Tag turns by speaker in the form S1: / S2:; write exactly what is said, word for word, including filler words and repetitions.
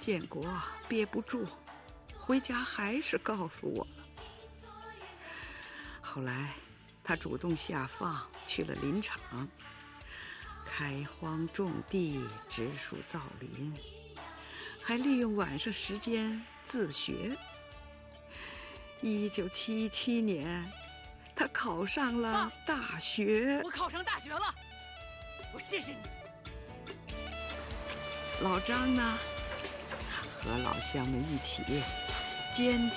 S1: 建国憋不住，回家还是告诉我了。后来他主动下放去了林场，开荒种地，植树造林，还利用晚上时间自学。一九七七年，他考上了大学。
S2: 我考上大学了，我谢谢你。
S1: 老张呢，和老乡们一起坚